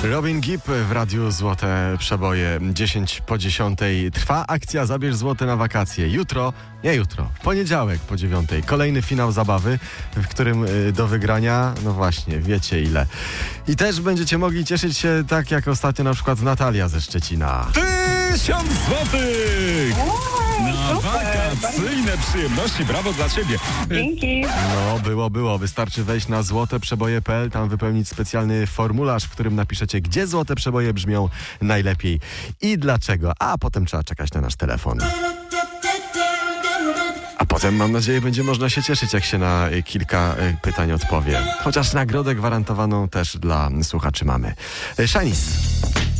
Robin Gibb w Radiu Złote Przeboje. 10:10 trwa akcja Zabierz Złote na wakacje. W poniedziałek po 9:00 kolejny finał zabawy, w którym do wygrania, no właśnie, wiecie ile. I też będziecie mogli cieszyć się tak jak ostatnio na przykład Natalia ze Szczecina. 1000 złotych! Na wakacyjne przyjemności, brawo dla ciebie. Dzięki. No, było. Wystarczy wejść na złoteprzeboje.pl, tam wypełnić specjalny formularz, w którym napiszecie, gdzie złote przeboje brzmią najlepiej i dlaczego. A potem trzeba czekać na nasz telefon. A potem, mam nadzieję, będzie można się cieszyć, jak się na kilka pytań odpowie. Chociaż nagrodę gwarantowaną też dla słuchaczy mamy. Shanice.